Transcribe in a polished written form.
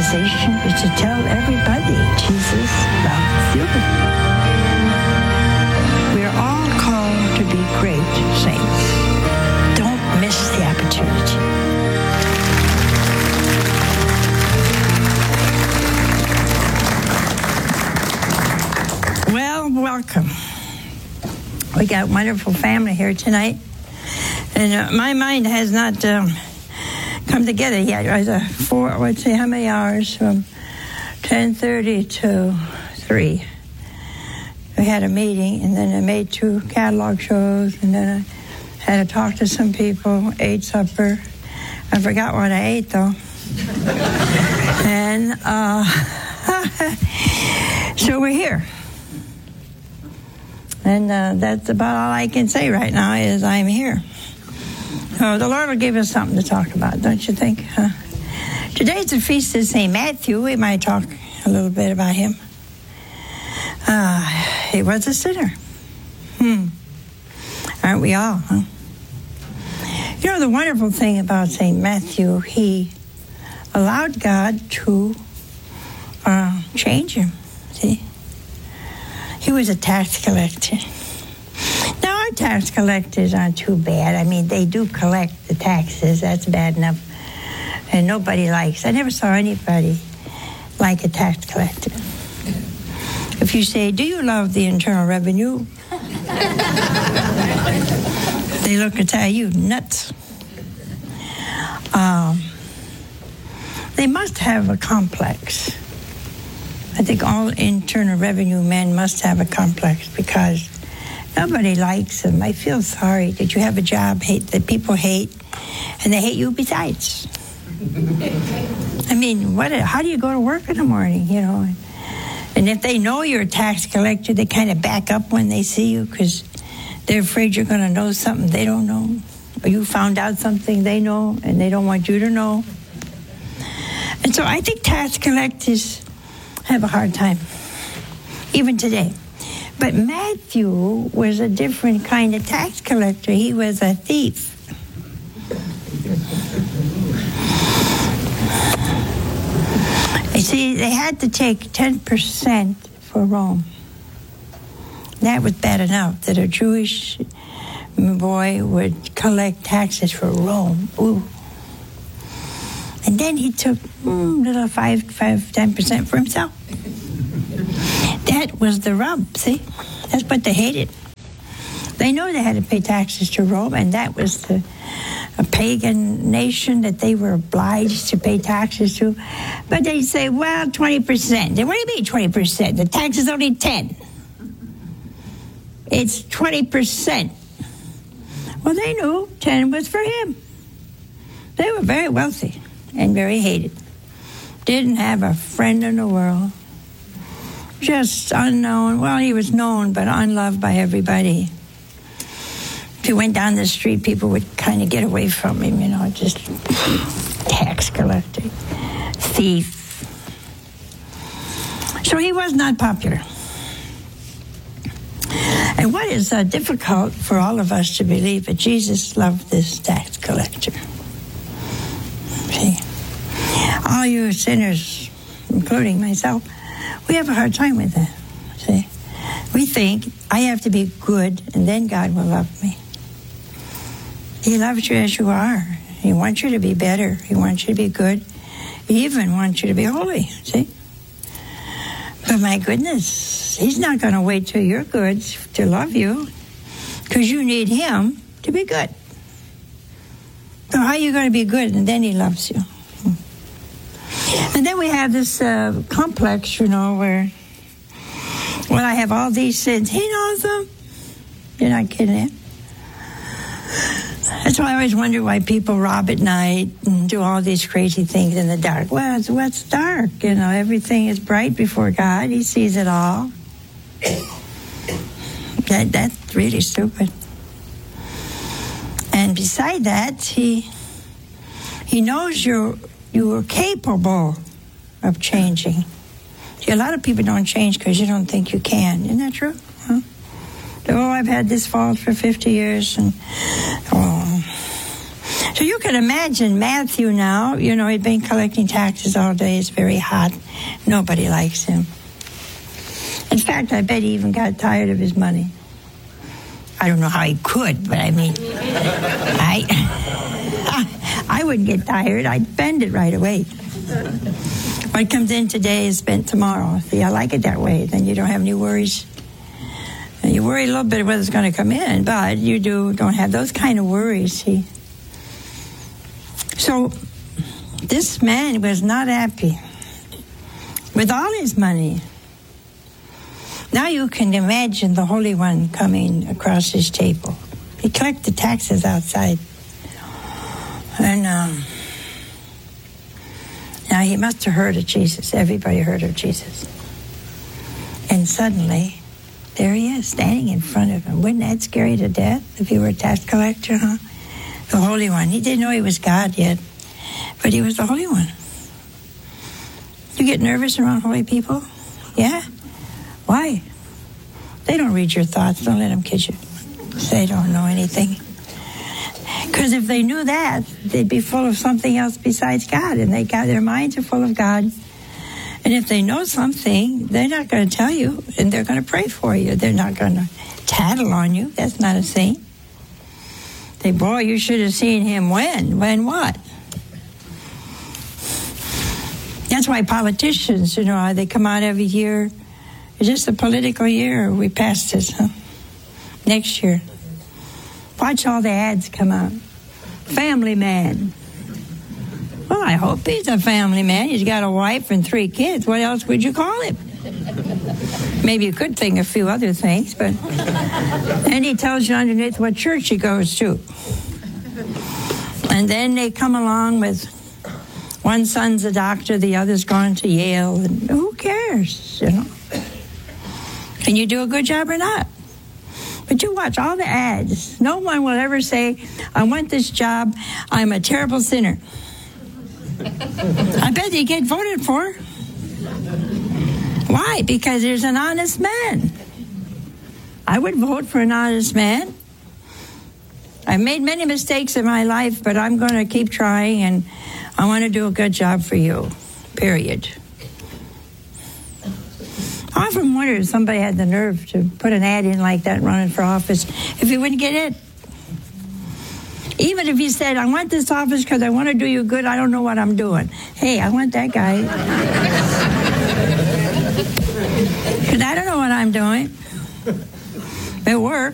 organization is to tell everybody Jesus loves you. We're all called to be great saints. Don't miss the opportunity. Well, welcome. We got a wonderful family here tonight. And my mind has not come together yet. It was let's see, how many hours? From 10:30 to 3. We had a meeting, and then I made 2 catalog shows, and then I had to talk to some people, ate supper. I forgot what I ate, though. And so we're here. And that's about all I can say right now is I'm here. So the Lord will give us something to talk about, don't you think? Today's the feast of St. Matthew. We might talk a little bit about him. He was a sinner. Aren't we all, huh? You know, the wonderful thing about St. Matthew, he allowed God to change him, see? He was a tax collector. Now, our tax collectors aren't too bad. I mean, they do collect the taxes. That's bad enough. And nobody likes. I never saw anybody like a tax collector. If you say, do you love the Internal Revenue? They look and tell you, nuts. They must have a complex. I think all Internal Revenue men must have a complex because nobody likes them. I feel sorry that you have a job that people hate, and they hate you besides. I mean, how do you go to work in the morning, you know? And if they know you're a tax collector, they kind of back up when they see you because they're afraid you're going to know something they don't know. Or you found out something they know, and they don't want you to know. And so I think tax collectors have a hard time, even today. But Matthew was a different kind of tax collector. He was a thief. You see, they had to take 10% for Rome. That was bad enough that a Jewish boy would collect taxes for Rome. Ooh. And then he took little 10% for himself. That was the rub, see? That's what they hated. They know they had to pay taxes to Rome, and that was a pagan nation that they were obliged to pay taxes to. But they say, well, 20%. Then what do you mean 20%? The tax is only 10. It's 20%. Well, they knew 10 was for him. They were very wealthy and very hated. Didn't have a friend in the world. Just unknown. Well, he was known, but unloved by everybody. If he went down the street, people would kind of get away from him, you know, just tax collector, thief. So he was not popular. And what is difficult for all of us to believe that Jesus loved this tax collector. See, all you sinners, including myself, we have a hard time with that. See, we think I have to be good and then God will love me. He loves you as you are. He wants you to be better. He wants you to be good. He even wants you to be holy. See? But my goodness, he's not going to wait till you're good to love you because you need him to be good. So how are you going to be good and then he loves you? And then we have this complex, you know, where, well, I have all these sins. He knows them. You're not kidding him. That's why I always wonder why people rob at night and do all these crazy things in the dark. Well, it's what's dark. You know, everything is bright before God. He sees it all. That's really stupid. And beside that, he knows you are capable of changing. See, a lot of people don't change because you don't think you can. Isn't that true? Huh? Oh, I've had this fault for 50 years. And So you can imagine Matthew now, he'd been collecting taxes all day. It's very hot. Nobody likes him. In fact, I bet he even got tired of his money. I don't know how he could, but I mean, I wouldn't get tired. I'd spend it right away. What comes in today is spent tomorrow. See, I like it that way. Then you don't have any worries. And you worry a little bit whether it's going to come in, but you don't have those kind of worries, see. So this man was not happy with all his money. Now you can imagine the Holy One coming across his table. He collected taxes outside. And now he must have heard of Jesus. Everybody heard of Jesus. And suddenly, there he is, standing in front of him. Wouldn't that scare you to death if you were a tax collector, huh? The Holy One. He didn't know he was God yet, but he was the Holy One. You get nervous around holy people? Yeah? Why? They don't read your thoughts. Don't let them kid you. They don't know anything. Because if they knew that, they'd be full of something else besides God, and their minds are full of God. And if they know something, they're not going to tell you, and they're going to pray for you. They're not going to tattle on you. That's not a saint. Boy, you should have seen him when. When what? That's why politicians, they come out every year. It's just a political year. We passed this, huh? Next year. Watch all the ads come out. Family man. Well, I hope he's a family man. He's got a wife and 3 kids. What else would you call him? Maybe you could think a few other things, but... And he tells you underneath what church he goes to. And then they come along with... One son's a doctor, the other's gone to Yale. And who cares, Can you do a good job or not? But you watch all the ads. No one will ever say, I want this job. I'm a terrible sinner. I bet they get voted for. Why? Because there's an honest man. I would vote for an honest man. I've made many mistakes in my life, but I'm going to keep trying, and I want to do a good job for you, period. I often wonder if somebody had the nerve to put an ad in like that running for office, if he wouldn't get it. Even if he said, I want this office because I want to do you good, I don't know what I'm doing. Hey, I want that guy. Because I don't know what I'm doing. At work,